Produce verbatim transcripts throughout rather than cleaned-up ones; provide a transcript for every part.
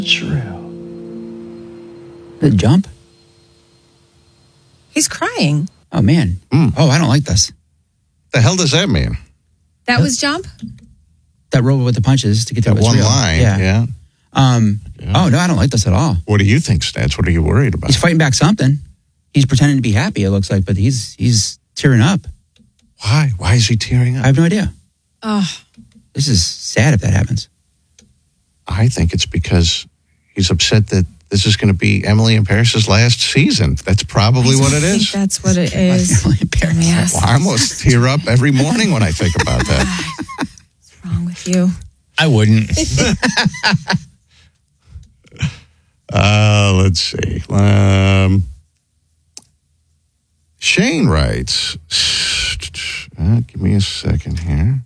True. The jump? He's crying. Oh, man. Mm. Oh, I don't like this. The hell does that mean? That was jump? That roll with the punches to get to That what's one real. line, Yeah. yeah. Um, Yeah. Oh, no, I don't like this at all. What do you think, Stats? What are you worried about? He's fighting back something. He's pretending to be happy, it looks like, but he's he's tearing up. Why? Why is he tearing I up? have no idea. Oh, This is sad if that happens. I think it's because he's upset that this is going to be Emily in Paris's last season. That's probably what it I think is. that's what it is. Yes. Well, I almost tear up every morning when I think about that. What's wrong with you? I wouldn't. Uh, let's see. Um, Shane writes, uh, give me a second here.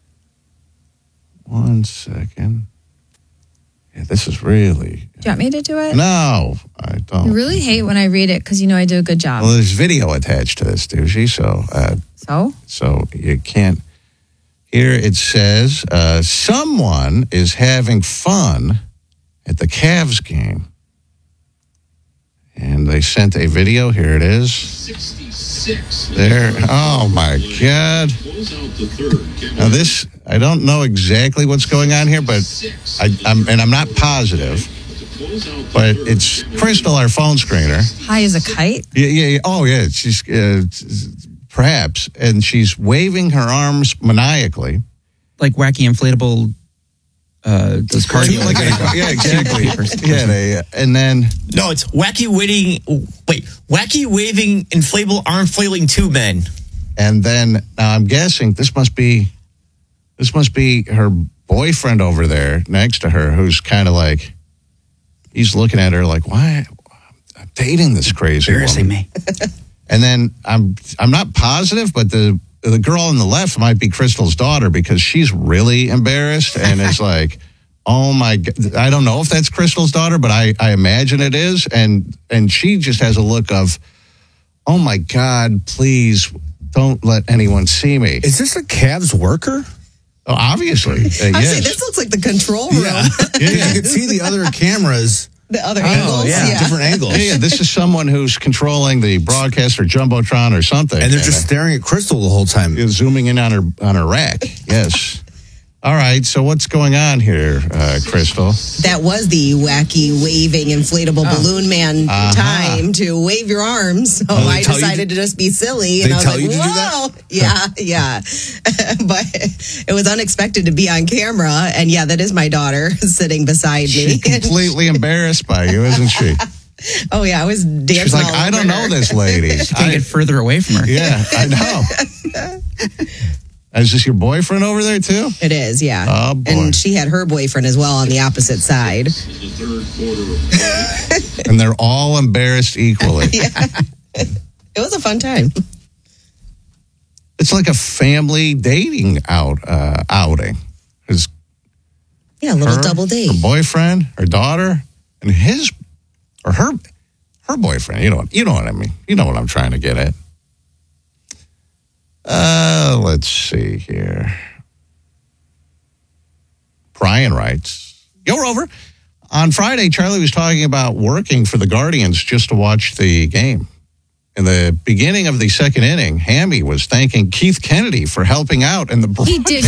One second. Yeah, this is really... Do you want me to do it? No, I don't. You really hate when I read it because you know I do a good job. Well, there's video attached to this, Doogie, so... Uh, so? So you can't... Here it says, uh, someone is having fun at the Cavs game. And they sent a video. Here it is. sixty-six. There. Oh, my God. Now, this, I don't know exactly what's going on here, but I, I'm, and I'm not positive, but it's Crystal, our phone screener. High as a kite? Yeah, yeah, yeah. Oh, yeah. She's, uh, perhaps. And she's waving her arms maniacally. Like wacky inflatable, uh, those cardio. Like a, yeah, exactly. Yeah, they, and then... No, it's wacky waving. Wait, wacky waving inflatable arm flailing two men. And then now I'm guessing this must be, this must be her boyfriend over there next to her, who's kind of like, he's looking at her like, why? I'm dating this crazy Embarrassing woman. me. And then I'm, I'm not positive, but the the girl on the left might be Crystal's daughter because she's really embarrassed and it's like, oh my God. I don't know if that's Crystal's daughter, but I, I imagine it is. And, and she just has a look of, oh my God, please don't let anyone see me. Is this a Cavs worker? Oh, obviously. Uh, I was yes. saying, this looks like the control room. Yeah. yeah. You can see the other cameras. The other Oh, angles. yeah. Yeah. Different angles. Yeah, yeah, this is someone who's controlling the broadcast or Jumbotron or something. And they're just staring at Crystal the whole time. uh, zooming in on her on her rack. Yes. All right, so what's going on here, uh, Crystal? That was the wacky waving inflatable balloon man Uh-huh. time to wave your arms. So Oh, they I tell you decided to, just be silly. They And I was tell like, you to do whoa. that? Yeah, yeah. But it was unexpected to be on camera. And yeah, that is my daughter sitting beside me. She's completely embarrassed by you, isn't she? Oh, yeah, I was dancing. She's like, all I over don't know her. this lady. Can't I- get further away from her. yeah, I know. Is this your boyfriend over there, too? It is, yeah. Oh, boy. And she had her boyfriend as well on the opposite side. And they're all embarrassed equally. Yeah. It was a fun time. It's like a family dating out uh, outing. His Yeah, a little her, double date. her boyfriend, her daughter, and his or her her boyfriend. You know what you know what I mean. You know what I'm trying to get at. Uh, let's see here. Brian writes, "Yo, Rover. On Friday, Charlie was talking about working for the Guardians just to watch the game. In the beginning of the second inning, Hammy was thanking Keith Kennedy for helping out in the He did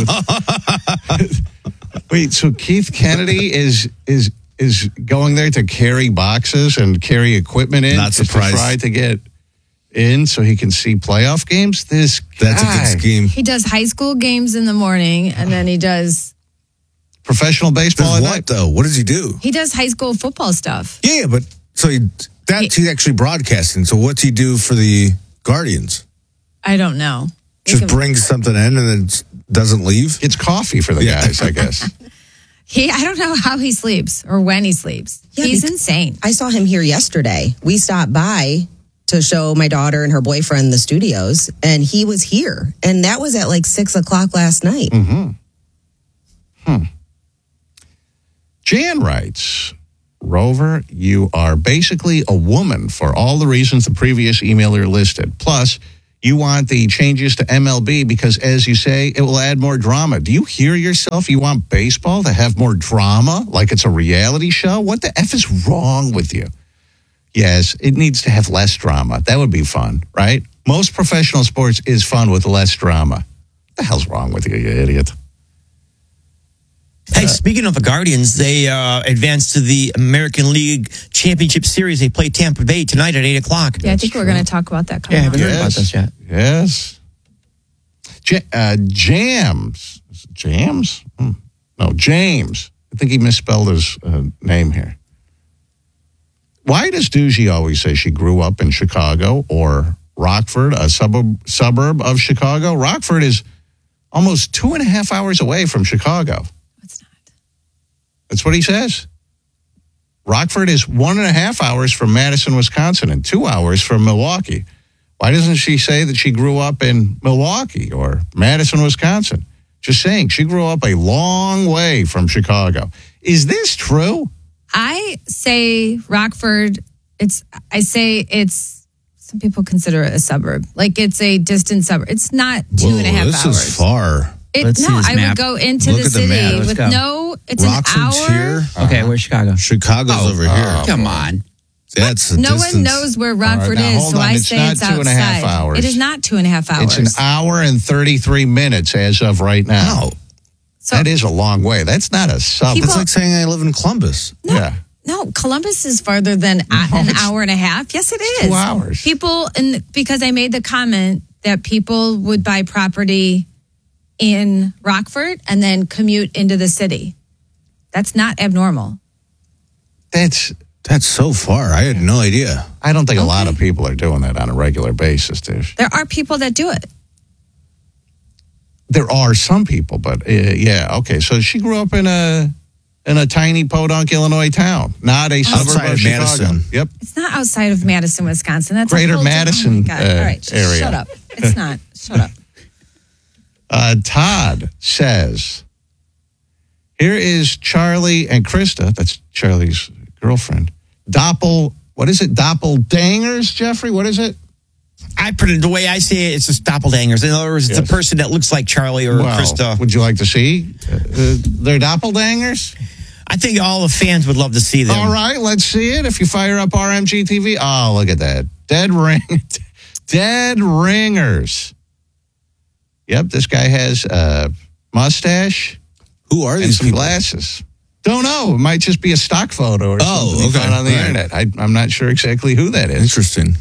not. Wait, so Keith Kennedy is is is going there to carry boxes and carry equipment in? Not just surprised. To try to get in so he can see playoff games? This That's a guy. good scheme. He does high school games in the morning, and then he does Professional baseball Does at what, night? though? What does he do? he does high school football stuff. Yeah, yeah, but so he, that's he's actually broadcasting. So what's he do for the Guardians? I don't know. We Just can- brings something in and then s- doesn't leave? It's coffee for the Yeah. guys, I guess. He, I don't know how he sleeps or when he sleeps. Yeah, He's because- insane. I saw him here yesterday. We stopped by to show my daughter and her boyfriend the studios, and he was here. And that was at like six o'clock last night. Mm-hmm. Hmm. Jan writes, Rover, you are basically a woman for all the reasons the previous emailer listed. Plus, You want the changes to M L B because, as you say, it will add more drama. Do you hear yourself? You want baseball to have more drama, like it's a reality show? What the F is wrong with you? Yes, it needs to have less drama. That would be fun, right? Most professional sports is fun with less drama. What the hell's wrong with you, you idiot? Hey, speaking of the Guardians, they uh, advanced to the American League Championship Series. They play Tampa Bay tonight at eight o'clock. Yeah, I think we're going to talk about that coming Yeah, I up. haven't heard about this yet. Yes. J- uh, Jams. Is it Jams? Hmm. No, James. I think he misspelled his uh, name here. Why does Doogie always say she grew up in Chicago or Rockford, a suburb suburb of Chicago? Rockford is almost two and a half hours away from Chicago. It's not. That's what he says. Rockford is one and a half hours from Madison, Wisconsin, and two hours from Milwaukee. Why doesn't she say that she grew up in Milwaukee or Madison, Wisconsin? Just saying, she grew up a long way from Chicago. Is this true? I say Rockford, it's, I say it's, some people consider it a suburb. Like it's a distant suburb. It's not two Whoa, and a half this hours. is far. It, Let's see no, this I map. would go into Look the at the city map. Let's with go. no, it's Rockford's an hour. here. Okay, where's Chicago? Chicago's Oh. over here. Come on. That's the No distance. one knows where Rockford now, is, hold so on. I It's say not it's two outside. and a half hours. It is not two and a half hours. It's an hour and thirty-three minutes as of right now. No, So, That is a long way. That's not a sub. People- it's like saying I live in Columbus. no, yeah. no, Columbus is farther than a- an it's- hour and a half. Yes, it is. two hours. People, in because I made the comment that people would buy property in Rockford and then commute into the city. That's not abnormal. That's. That's so far. I had no idea. I don't think a lot of people are doing that on a regular basis, dude. There are people that do it. There are some people, but uh, yeah, okay. So she grew up in a in a tiny Podunk, Illinois town, not a suburb Outside of of Chicago. Madison. Yep. It's not outside of Madison, Wisconsin. That's a Greater whole different- Madison, Oh my God. uh, All right, just area. shut up. It's not. Shut up. Uh, Todd says, here is Charlie and Krista. That's Charlie's girlfriend. Doppel, what is it? Doppeldangers, Jeffrey? What is it? I put it the way I say it, it's just doppelgangers. In other words, it's Yes. a person that looks like Charlie or Well, Krista. would you like to see uh, uh, their doppelgangers? I think all the fans would love to see them. All right, let's see it. If you fire up R M G T V, oh, look at that. Dead ring, dead ringers. Yep, this guy has a mustache Who are and these some people? glasses. Don't know. It might just be a stock photo or Oh, something you okay. found on the Right. internet. I, I'm not sure exactly who that is. Interesting.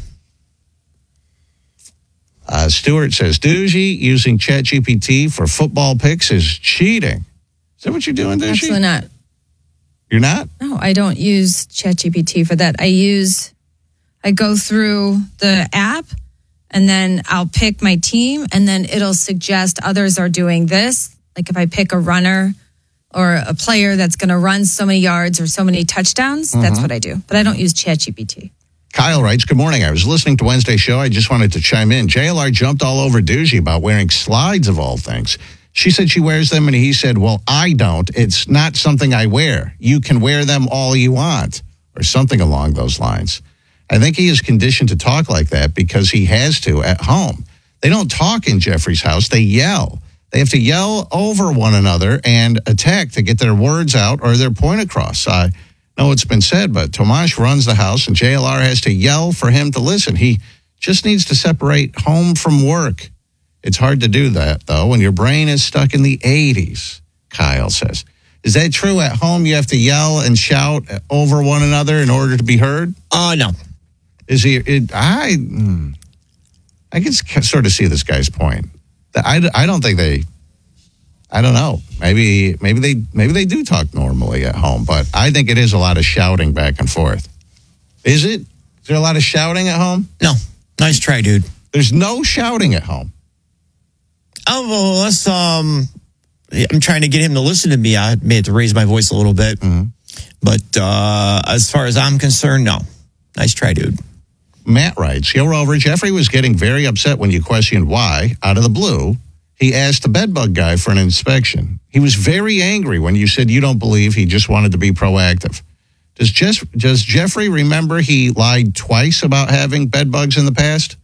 Uh, Stewart says, Doogie using ChatGPT for football picks is cheating. Is that what you're doing, Doogie? Absolutely not. You're not? No, I don't use ChatGPT for that. I use, I go through the app and then I'll pick my team and then it'll suggest others are doing this. Like if I pick a runner or a player that's going to run so many yards or so many touchdowns, that's what I do. But I don't use ChatGPT. Kyle writes, good morning. I was listening to Wednesday's show. I just wanted to chime in. J L R jumped all over Doogie about wearing slides of all things. She said she wears them, and he said, well, I don't. It's not something I wear. You can wear them all you want, or something along those lines. I think he is conditioned to talk like that because he has to at home. They don't talk in Jeffrey's house. They yell. They have to yell over one another and attack to get their words out or their point across. I know it's been said, but Tomash runs the house, and J L R has to yell for him to listen. He just needs to separate home from work. It's hard to do that, though, when your brain is stuck in the eighties, Kyle says. Is that true? At home, you have to yell and shout over one another in order to be heard? Uh, no. Is he? It, I, hmm, I can s- sort of see this guy's point. I, I don't think they. I don't know. Maybe maybe they maybe they do talk normally at home, but I think it is a lot of shouting back and forth. Is it? Is there a lot of shouting at home? No. Nice try, dude. There's no shouting at home. Oh, well, let's, um, I'm trying to get him to listen to me. I may have to raise my voice a little bit. But uh, as far as I'm concerned, no. Nice try, dude. Matt writes, Yo, Rover, Jeffrey was getting very upset when you questioned why, out of the blue, he asked the bedbug guy for an inspection. He was very angry when you said you don't believe he just wanted to be proactive. Does, Jess, does Jeffrey remember he lied twice about having bedbugs in the past?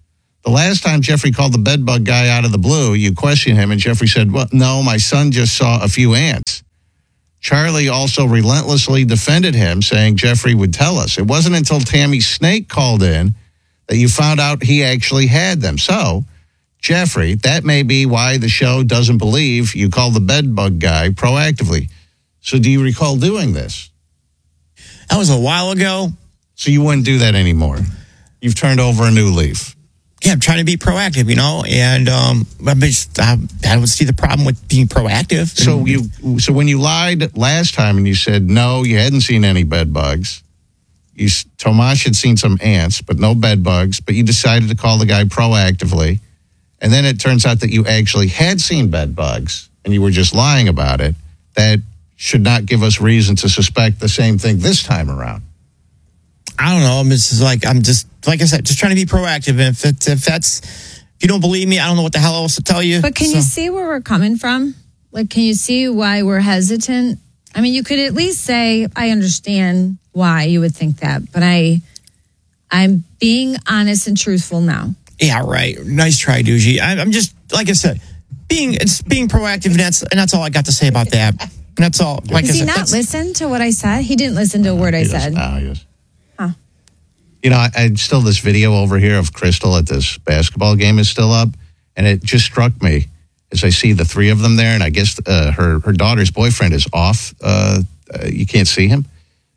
The last time Jeffrey called the bedbug guy out of the blue, you questioned him, and Jeffrey said, well, no, my son just saw a few ants. Charlie also relentlessly defended him, saying Jeffrey would tell us. It wasn't until Tammy Snake called in that you found out he actually had them. So, Jeffrey, that may be why the show doesn't believe you called the bedbug guy proactively. So do you recall doing this? That was a while ago. So you wouldn't do that anymore. You've turned over a new leaf. Yeah, I'm trying to be proactive, you know, and um, I, just, I, I would see the problem with being proactive. So you, so when you lied last time and you said no, you hadn't seen any bed bugs. You Tomash had seen some ants, but no bed bugs. But you decided to call the guy proactively, and then it turns out that you actually had seen bed bugs, and you were just lying about it. That should not give us reason to suspect the same thing this time around. I don't know. I'm just like, I'm just, like I said, just trying to be proactive. And if, it, if that's, if you don't believe me, I don't know what the hell else to tell you. But can so. you see where we're coming from? Like, can you see why we're hesitant? I mean, you could at least say, I understand why you would think that, but I, I'm being honest and truthful now. Yeah, right. Nice try, Doogie. I, I'm just, like I said, being, it's being proactive, and that's, and that's all I got to say about that. And that's all. Like Does I he said, not listen to what I said? He didn't listen to a word I He said. does now, yes. Huh. You know, I, I still, this video over here of Crystal at this basketball game is still up, and it just struck me as I see the three of them there, and I guess uh, her her daughter's boyfriend is off. Uh, uh, you can't see him.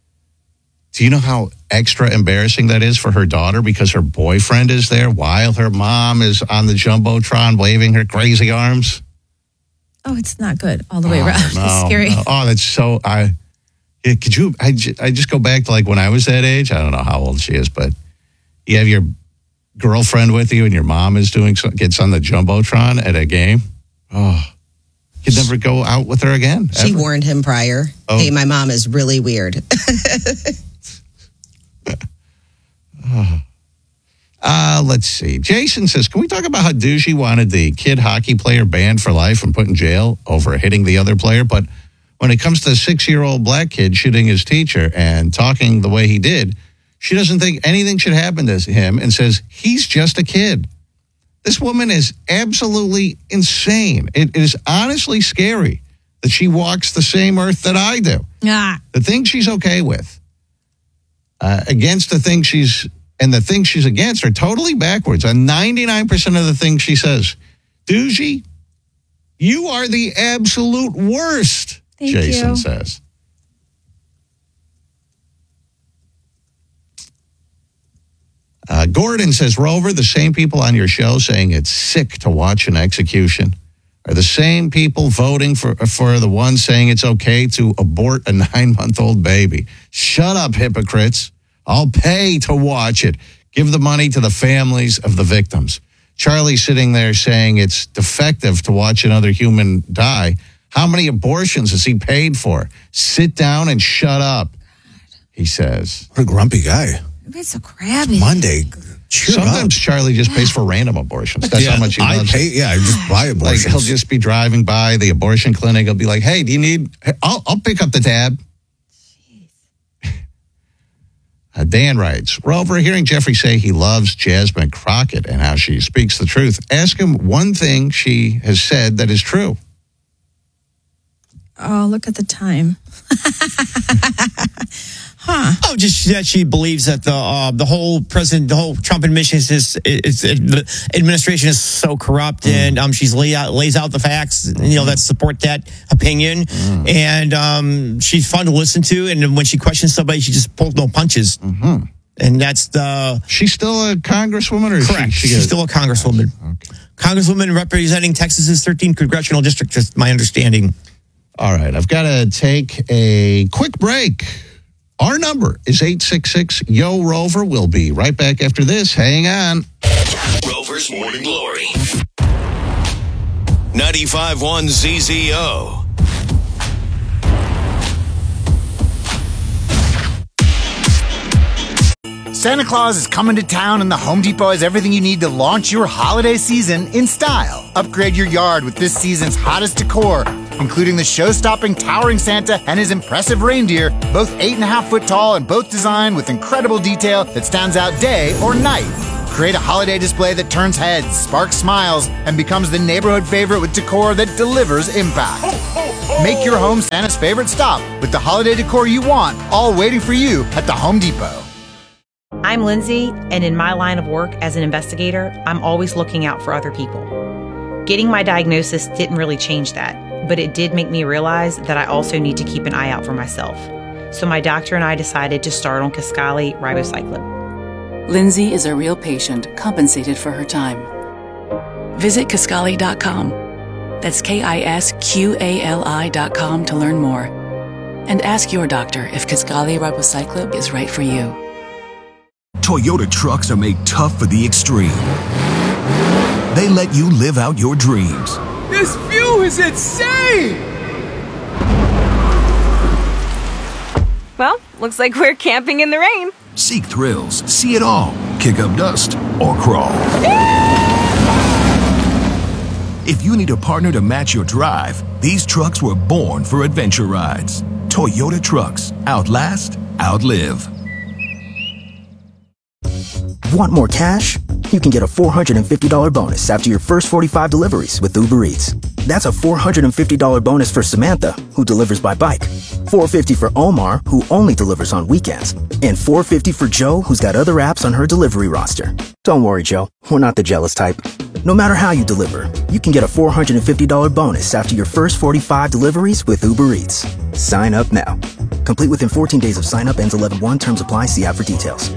Do you know how extra embarrassing that is for her daughter because her boyfriend is there while her mom is on the Jumbotron waving her crazy arms? Oh, it's not good all the way Oh, around. no, It's scary. no. Oh, that's so. I yeah, could you? I, ju- I just go back to like when I was that age. I don't know how old she is, but you have your girlfriend with you, and your mom is doing so, gets on the Jumbotron at a game. Oh, you'd never go out with her again. She ever. warned him prior. Oh. Hey, my mom is really weird. Uh, let's see. Jason says, can we talk about how Doogie wanted the kid hockey player banned for life and put in jail over hitting the other player? But when it comes to the six-year-old black kid shooting his teacher and talking the way he did, she doesn't think anything should happen to him and says, he's just a kid. This woman is absolutely insane. It is honestly scary that she walks the same earth that I do. Ah, The things she's okay with uh, against the things she's, and the things she's against are totally backwards on ninety-nine percent of the things she says. Doogie, you are the absolute worst, Thank Jason you. says. Uh, Gordon says, Rover, the same people on your show saying it's sick to watch an execution are the same people voting for for the ones saying it's okay to abort a nine-month-old baby. Shut up, hypocrites. I'll pay to watch it. Give the money to the families of the victims. Charlie sitting there saying it's defective to watch another human die. How many abortions has he paid for? Sit down and shut up, he says. What a grumpy guy. it's so crabby. Monday. Cheer Sometimes up. Charlie just pays for random abortions. That's yeah, how much he I loves pay, it. yeah, I just buy Like abortions. he'll just be driving by the abortion clinic. He'll be like, "Hey, do you need? I'll I'll pick up the tab." Uh, Dan writes, Rover, hearing Jeffrey say he loves Jasmine Crockett and how she speaks the truth, ask him one thing she has said that is true. Oh, look at the time. Huh. Oh, just that she believes that the uh, the whole president, the whole Trump administration is, is, is, is the administration is so corrupt, mm. and um, she's lay out, lays out the facts, mm-hmm. you know, that support that opinion, mm. and um, she's fun to listen to. And when she questions somebody, she just pulls no punches, Mm-hmm. and that's the. She's still a congresswoman, or Correct. She, she she's gets, still a congresswoman. Okay. Congresswoman representing Texas's thirteenth congressional district. Just my understanding. All right, I've got to take a quick break. Our number is eight six six, Y O, Rover. We'll be right back after this. Hang on. Rover's Morning Glory. ninety-five point one Z Z O. Santa Claus is coming to town, and the Home Depot has everything you need to launch your holiday season in style. Upgrade your yard with this season's hottest decor, including the show-stopping towering Santa and his impressive reindeer, both eight and a half foot tall and both designed with incredible detail that stands out day or night. Create a holiday display that turns heads, sparks smiles, and becomes the neighborhood favorite with decor that delivers impact. Make your home Santa's favorite stop with the holiday decor you want, all waiting for you at the Home Depot. I'm Lindsay, and in my line of work as an investigator, I'm always looking out for other people. Getting my diagnosis didn't really change that, but it did make me realize that I also need to keep an eye out for myself. So my doctor and I decided to start on Kisqali ribociclib. Lindsay is a real patient compensated for her time. Visit Kisqali dot com. That's K I S Q A L I dot com to learn more. And ask your doctor if Kisqali ribociclib is right for you. Toyota trucks are made tough for the extreme. They let you live out your dreams. This view is insane! Well, looks like we're camping in the rain. Seek thrills, see it all, kick up dust, or crawl. If you need a partner to match your drive, these trucks were born for adventure rides. Toyota trucks, outlast, outlive. Want more cash? You can get a four hundred fifty dollars bonus after your first forty-five deliveries with Uber Eats. That's a four hundred fifty dollars bonus for Samantha, who delivers by bike, four hundred fifty dollars for Omar, who only delivers on weekends, and four hundred fifty dollars for Joe, who's got other apps on her delivery roster. Don't worry, Joe. We're not the jealous type. No matter how you deliver, you can get a four hundred fifty dollars bonus after your first forty-five deliveries with Uber Eats. Sign up now. Complete within fourteen days of sign up, ends eleven one. Terms apply. See app for details.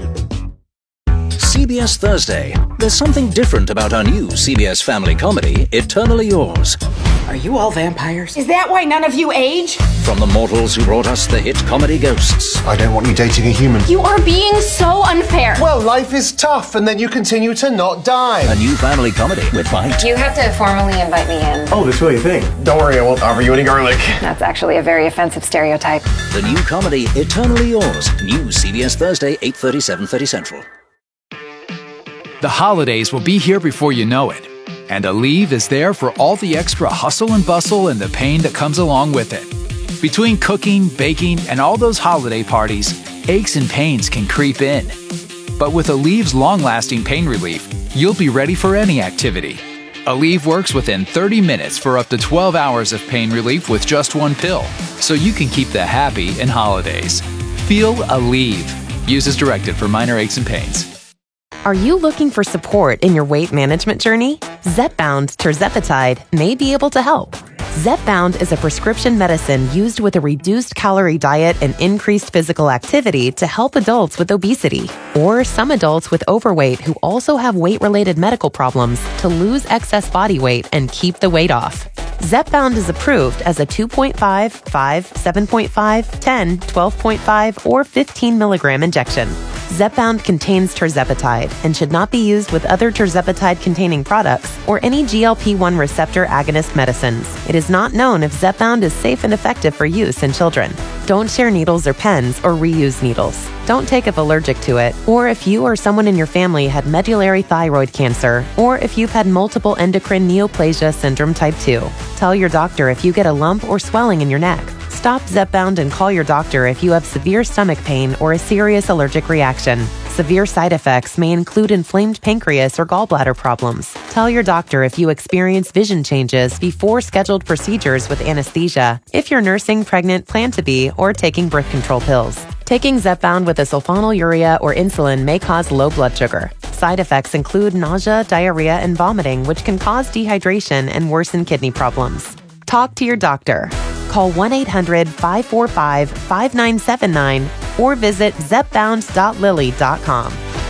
C B S Thursday. There's something different about our new C B S family comedy, Eternally Yours. Are you all vampires? Is that why none of you age? From the mortals who brought us the hit comedy Ghosts. I don't want you dating a human. You are being so unfair. Well, life is tough, and then you continue to not die. A new family comedy with Bite. You have to formally invite me in. Oh, that's what you think. Don't worry, I won't offer you any garlic. That's actually a very offensive stereotype. The new comedy, Eternally Yours. New C B S Thursday, eight thirty, seven thirty Central. The holidays will be here before you know it. And Aleve is there for all the extra hustle and bustle and the pain that comes along with it. Between cooking, baking, and all those holiday parties, aches and pains can creep in. But with Aleve's long-lasting pain relief, you'll be ready for any activity. Aleve works within thirty minutes for up to twelve hours of pain relief with just one pill, so you can keep the happy in holidays. Feel Aleve. Use as directed for minor aches and pains. Are you looking for support in your weight management journey? Zepbound tirzepatide may be able to help. Zepbound is a prescription medicine used with a reduced calorie diet and increased physical activity to help adults with obesity, or some adults with overweight who also have weight-related medical problems to lose excess body weight and keep the weight off. Zepbound is approved as a two point five, five, seven point five, ten, twelve point five, or fifteen milligram injection. Zepbound contains tirzepatide and should not be used with other tirzepatide-containing products or any G L P one receptor agonist medicines. It is not known if Zepbound is safe and effective for use in children. Don't share needles or pens or reuse needles. Don't take if allergic to it, or if you or someone in your family had medullary thyroid cancer, or if you've had multiple endocrine neoplasia syndrome type two. Tell your doctor if you get a lump or swelling in your neck. Stop Zepbound and call your doctor if you have severe stomach pain or a serious allergic reaction. Severe side effects may include inflamed pancreas or gallbladder problems. Tell your doctor if you experience vision changes before scheduled procedures with anesthesia, if you're nursing, pregnant, plan to be, or taking birth control pills. Taking Zepbound with a sulfonylurea or insulin may cause low blood sugar. Side effects include nausea, diarrhea, and vomiting, which can cause dehydration and worsen kidney problems. Talk to your doctor. Call one eight hundred, five four five, five nine seven nine or visit zepbound dot lilly dot com.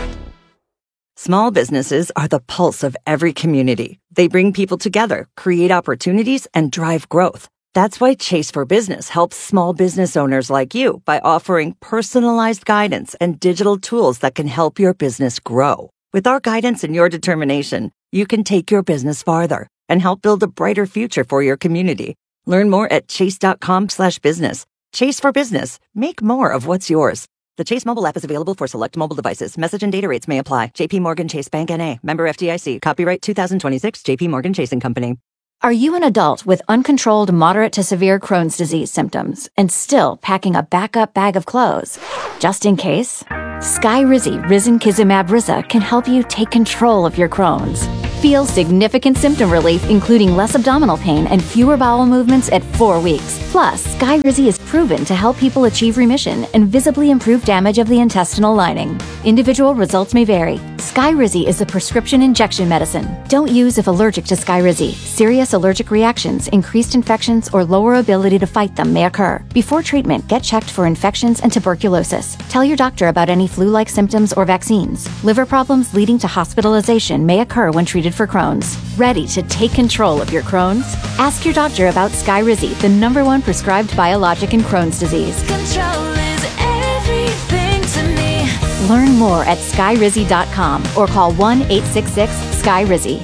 Small businesses are the pulse of every community. They bring people together, create opportunities, and drive growth. That's why Chase for Business helps small business owners like you by offering personalized guidance and digital tools that can help your business grow. With our guidance and your determination, you can take your business farther and help build a brighter future for your community. Learn more at chase.com slash business. Chase for Business. Make more of what's yours. The Chase mobile app is available for select mobile devices. Message and data rates may apply. J P Morgan Chase Bank N A. Member F D I C. Copyright two thousand twenty-six. J P Morgan Chase and Company. Are you an adult with uncontrolled moderate to severe Crohn's disease symptoms and still packing a backup bag of clothes? Just in case? Skyrizi Risankizumab Riza can help you take control of your Crohn's. Feel significant symptom relief, including less abdominal pain and fewer bowel movements at four weeks. Plus, Skyrizi is proven to help people achieve remission and visibly improve damage of the intestinal lining. Individual results may vary. Skyrizi is a prescription injection medicine. Don't use if allergic to Skyrizi. Serious allergic reactions, increased infections, or lower ability to fight them may occur. Before treatment, get checked for infections and tuberculosis. Tell your doctor about any flu-like symptoms or vaccines. Liver problems leading to hospitalization may occur when treated for Crohn's. Ready to take control of your Crohn's? Ask your doctor about Skyrizi, the number one prescribed biologic in Crohn's disease. Control is everything to me. Learn more at skyrizi dot com or call one eight six six Skyrizi.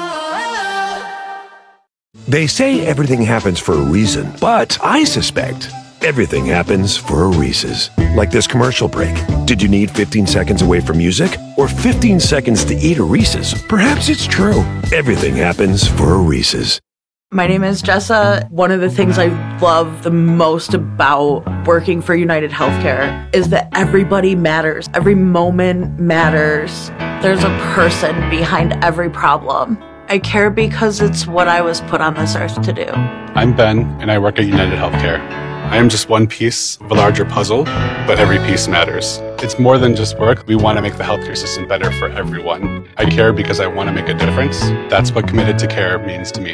They say everything happens for a reason, but I suspect everything happens for a Reese's. Like this commercial break. Did you need fifteen seconds away from music? Or fifteen seconds to eat a Reese's? Perhaps it's true. Everything happens for a Reese's. My name is Jessa. One of the things I love the most about working for United Healthcare is that everybody matters. Every moment matters. There's a person behind every problem. I care because it's what I was put on this earth to do. I'm Ben, and I work at United Healthcare. I am just one piece of a larger puzzle, but every piece matters. It's more than just work. We want to make the healthcare system better for everyone. I care because I want to make a difference. That's what committed to care means to me.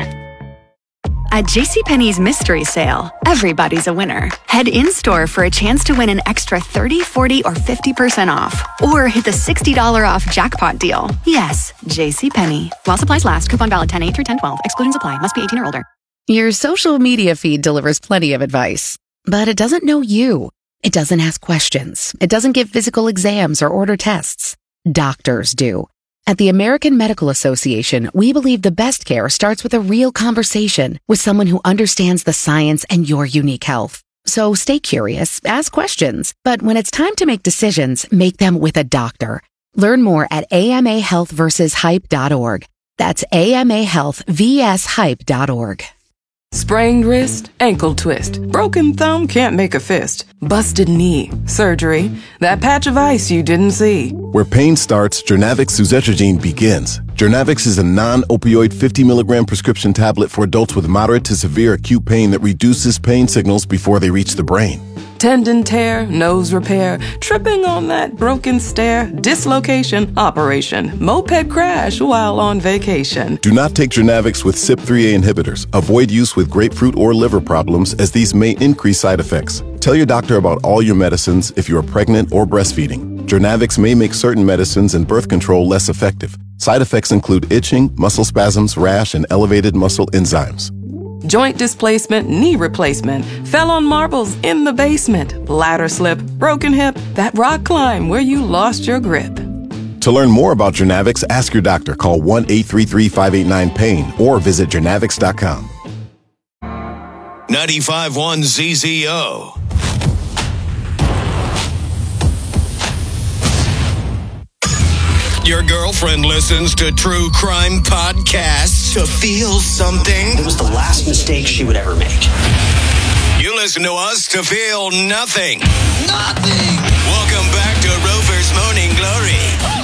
At JCPenney's Mystery Sale, everybody's a winner. Head in-store for a chance to win an extra thirty, forty, or fifty percent off. Or hit the sixty dollars off jackpot deal. Yes, JCPenney. While supplies last, coupon valid ten eight through ten twelve. Exclusions apply. Must be eighteen or older. Your social media feed delivers plenty of advice, but it doesn't know you. It doesn't ask questions. It doesn't give physical exams or order tests. Doctors do. At the American Medical Association, we believe the best care starts with a real conversation with someone who understands the science and your unique health. So stay curious, ask questions, but when it's time to make decisions, make them with a doctor. Learn more at A M A health versus hype dot org. That's A M A health versus hype dot org. Sprained wrist, ankle twist, broken thumb, can't make a fist, busted knee, surgery, that patch of ice you didn't see. Where pain starts, Journavx suzetrigine begins. Journavx is a non-opioid fifty milligram prescription tablet for adults with moderate to severe acute pain that reduces pain signals before they reach the brain. Tendon tear, nose repair, tripping on that broken stair, dislocation, operation, moped crash while on vacation. Do not take Journavx with C Y P three A inhibitors. Avoid use with grapefruit or liver problems as these may increase side effects. Tell your doctor about all your medicines if you are pregnant or breastfeeding. Journavx may make certain medicines and birth control less effective. Side effects include itching, muscle spasms, rash, and elevated muscle enzymes. Joint displacement, knee replacement, fell on marbles in the basement, ladder slip, broken hip, that rock climb where you lost your grip. To learn more about Journavx, ask your doctor. Call one eight three three, five eight nine, pain or visit journavx dot com. ninety-five point one Z Z O. Your girlfriend listens to true crime podcasts to feel something. It was the last mistake she would ever make. You listen to us to feel nothing. Nothing. Welcome back to Rover's Morning Glory.